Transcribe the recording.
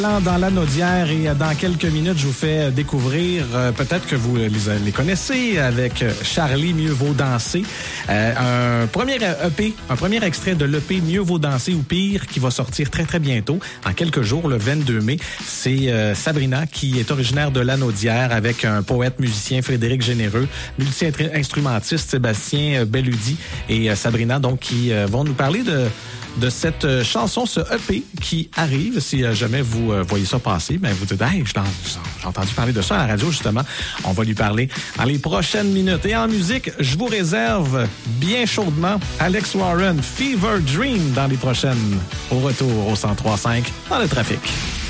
Dans l'Anaudière et dans quelques minutes, je vous fais découvrir, peut-être que vous les connaissez, avec Charlie Mieux vaut danser, un premier EP, un premier extrait de l'EP Mieux vaut danser ou pire qui va sortir très très bientôt, en quelques jours, le 22 mai. C'est Sabrina qui est originaire de l'Anaudière avec un poète musicien Frédéric Généreux, multi-instrumentiste Sébastien Belludi et Sabrina donc qui vont nous parler de cette chanson, ce EP qui arrive. Si jamais vous voyez ça passer, ben vous dites « Hey, j'ai entendu parler de ça à la radio, justement. » On va lui parler dans les prochaines minutes. Et en musique, je vous réserve bien chaudement Alex Warren, Fever Dream dans les prochaines. Au retour au 103.5 dans le trafic.